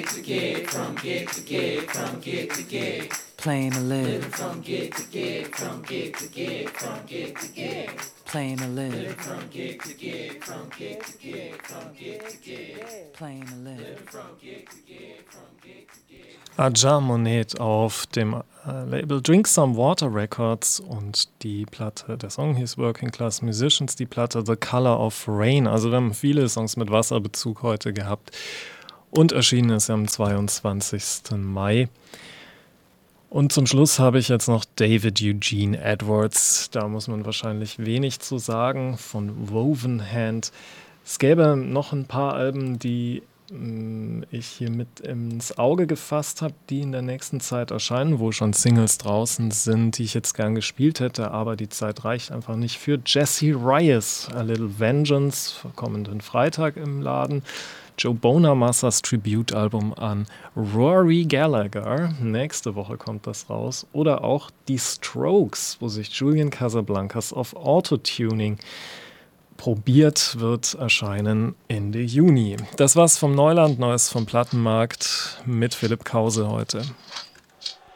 Playing to live. From gig to gig, from gig to gig, from gig to gig. Playing to live. From gig to gig, from gig to gig, from gig to gig. Playing to live. From gig to gig, from gig to gig. Aja Monet auf dem Label Drink Some Water Records und die Platte, der Song hieß Working Class Musicians, die Platte The Color of Rain. Also wir haben viele Songs mit Wasserbezug heute gehabt und erschienen ist am 22. Mai. Und zum Schluss habe ich jetzt noch David Eugene Edwards. Da muss man wahrscheinlich wenig zu sagen, von Woven Hand. Es gäbe noch ein paar Alben, die ich hier mit ins Auge gefasst habe, die in der nächsten Zeit erscheinen, wo schon Singles draußen sind, die ich jetzt gern gespielt hätte, aber die Zeit reicht einfach nicht für. Jesse Reyes, A Little Vengeance, kommenden Freitag im Laden. Joe Bonamassas Tribute-Album an Rory Gallagher. Nächste Woche kommt das raus. Oder auch die Strokes, wo sich Julian Casablancas auf Autotuning probiert, wird erscheinen Ende Juni. Das war's vom Neuland, Neues vom Plattenmarkt mit Philipp Krause heute.